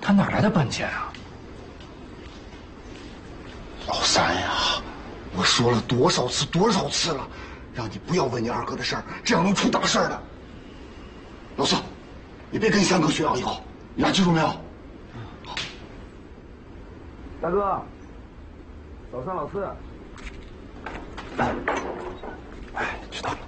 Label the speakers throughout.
Speaker 1: 他哪来的本钱啊？
Speaker 2: 老三呀，我说了多少次了，让你不要问你二哥的事儿，这样能出大事的。老四，你别跟三哥学啊，以后你俩记住没有？
Speaker 3: 大哥，老三、老四，
Speaker 2: 知道了。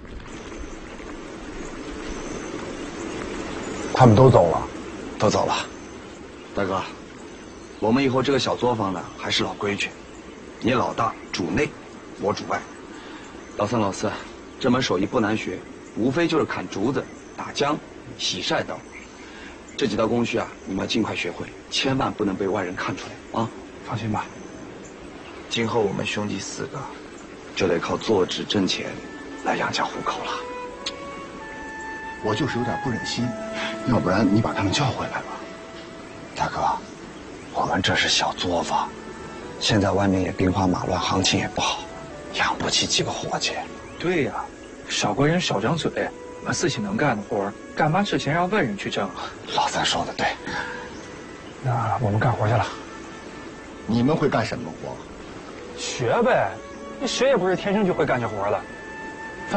Speaker 2: 他们都走了，
Speaker 3: 都走了。大哥，我们以后这个小作坊呢，还是老规矩，你老大主内，我主外。老三、老四，这门手艺不难学，无非就是砍竹子、打浆、洗晒等。这几道工序啊，你们要尽快学会，千万不能被外人看出来啊！
Speaker 1: 放心吧，
Speaker 3: 今后我们兄弟4个就得靠做纸挣钱来养家糊口了。
Speaker 2: 我就是有点不忍心，要不然你把他们叫回来吧。
Speaker 3: 大哥，我们这是小作坊，现在外面也兵荒马乱，行情也不好，养不起几个伙计。
Speaker 1: 对呀，少个人少张嘴，我们自己能干的活儿，干嘛之前让外人去挣啊？
Speaker 3: 老三说的对。
Speaker 1: 那我们干活去了。
Speaker 2: 你们会干什么活？
Speaker 1: 学呗，你谁也不是天生就会干这活的。走。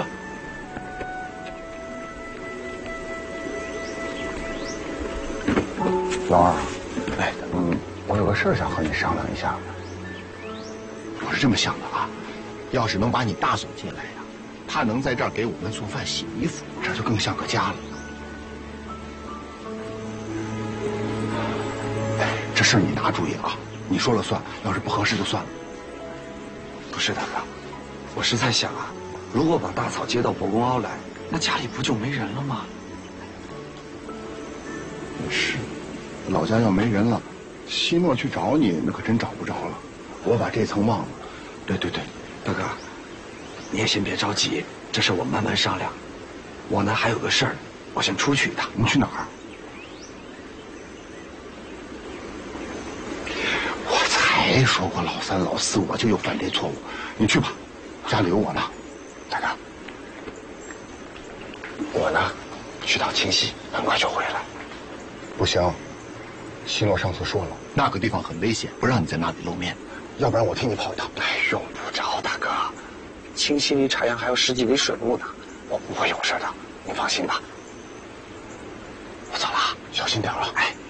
Speaker 2: 老二，我有个事儿想和你商量一下。我是这么想的啊，要是能把你大嫂接来呀，她能在这儿给我们做饭、洗衣服，这就更像个家了。这事儿你拿主意啊，你说了算，要是不合适就算了。
Speaker 3: 不是大哥，我是在想啊，如果把大嫂接到伯公坳来，那家里不就没人了吗？
Speaker 2: 也是，老家要没人了，希诺去找你，那可真找不着了。我把这层忘了。
Speaker 3: 对，大哥，你也先别着急，这事我慢慢商量。我呢还有个事儿，我先出去一趟。
Speaker 2: 你去哪儿？我才说过老三、老四，我就又犯这错误。你去吧，家里有我呢。
Speaker 3: 大哥，我呢去趟清溪，很快就回来。
Speaker 2: 不行，希诺上次说了，那个地方很危险，不让你在那里露面。要不然我替你跑一趟。
Speaker 3: 用不着，大哥，清溪离茶阳还有10几里水路呢，我不会有事的，你放心吧。我走了，
Speaker 2: 小心点啊！
Speaker 3: 哎。